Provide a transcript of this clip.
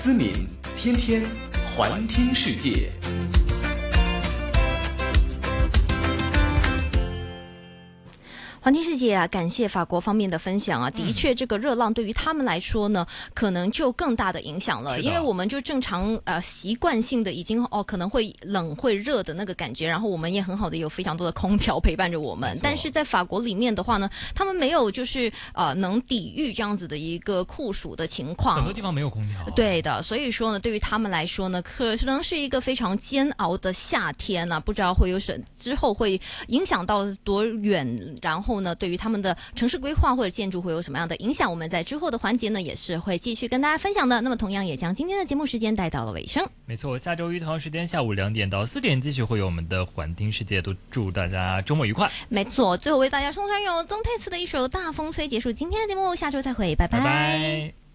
思敏天天环听世界。 环听世界啊，感谢法国方面的分享啊，的确这个热浪对于他们来说呢，可能就更大的影响了，因为我们就正常习惯性的已经可能会冷会热的那个感觉，然后我们也很好的有非常多的空调陪伴着我们，但是在法国里面的话呢，他们没有就是能抵御这样子的一个酷暑的情况， 很多地方没有空调。 对的，所以说呢，对于他们来说呢，可能是一个非常煎熬的夏天啊，不知道会有之后会影响到多远，然后呢，对于他们的城市规划或者建筑会有什么样的影响？我们在之后的环节呢，也是会继续跟大家分享的。那么，同样也将今天的节目时间带到了尾声。 没错，下周一同样时间下午2点到4点，继续会有我们的环听世界，都祝大家周末愉快。 没错，最后为大家送上由曾沛慈的一首《大风吹》结束今天的节目，下周再会，拜拜。 拜拜。